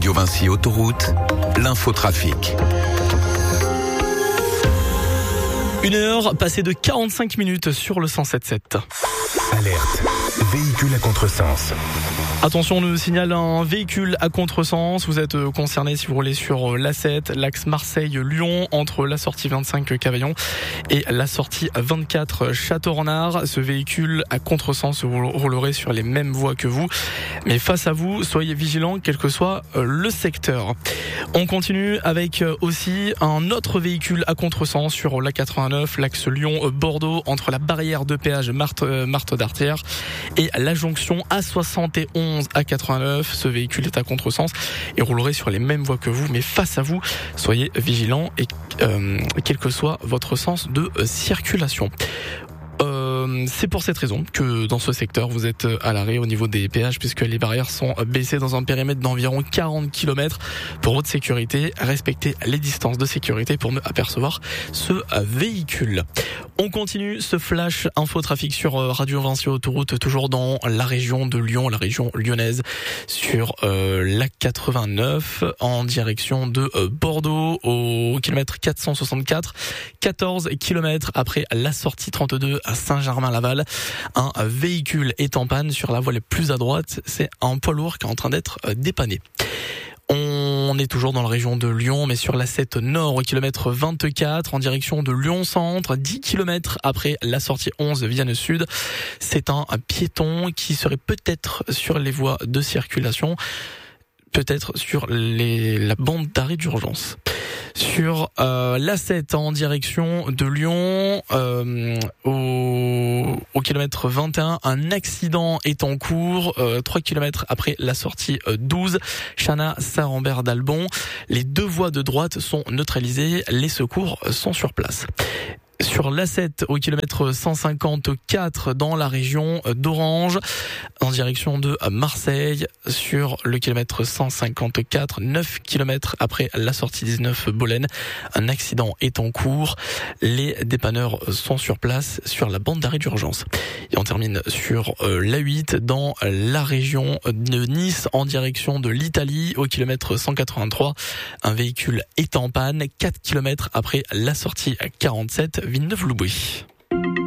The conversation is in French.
Radio Vinci Autoroute, l'infotrafic. 1h passée de 45 minutes sur le 107.7. Alerte, véhicule à contresens. Attention, on nous signale un véhicule à contresens. Vous êtes concerné si vous roulez sur l'A7, l'axe Marseille-Lyon, entre la sortie 25 Cavaillon et la sortie 24 Château-Renard. Ce véhicule à contresens, vous roulerez sur les mêmes voies que vous. Mais face à vous, soyez vigilants, quel que soit le secteur. On continue avec aussi un autre véhicule à contresens sur l'A89, l'axe Lyon-Bordeaux, entre la barrière de péage Marthe d'Artière et la jonction A71 à 89. Ce véhicule est à contresens et roulerait sur les mêmes voies que vous, mais face à vous, soyez vigilants et quel que soit votre sens de circulation. C'est pour cette raison que dans ce secteur vous êtes à l'arrêt au niveau des péages, puisque les barrières sont baissées dans un périmètre d'environ 40 km. Pour votre sécurité, respectez les distances de sécurité pour ne apercevoir ce véhicule. On continue ce flash infotrafic sur Radio Vinci Autoroute, toujours dans la région de Lyon, la région lyonnaise, sur l'A89 en direction de Bordeaux au kilomètre 464, 14 km après la sortie 32 à Saint-Germain-Laval. Un véhicule est en panne sur la voie la plus à droite, c'est un poids lourd qui est en train d'être dépanné. On est toujours dans la région de Lyon, mais sur l'A7 Nord au kilomètre 24 en direction de Lyon-Centre, 10 km après la sortie 11 Vienne Sud. C'est un piéton qui serait peut-être sur les voies de circulation, peut-être sur la bande d'arrêt d'urgence. Sur l'A7 en direction de Lyon, au kilomètre 21, un accident est en cours, 3 km après la sortie 12, Chana-Saint-Rambert d'Albon. Les deux voies de droite sont neutralisées, les secours sont sur place. Sur l'A7 au kilomètre 154 dans la région d'Orange, en direction de Marseille, sur le kilomètre 154, 9 km après la sortie 19 Bolène, un accident est en cours. Les dépanneurs sont sur place sur la bande d'arrêt d'urgence. Et on termine sur l'A8 dans la région de Nice, en direction de l'Italie, au kilomètre 183. Un véhicule est en panne, 4 km après la sortie 47 Villeneuve-Loubouy.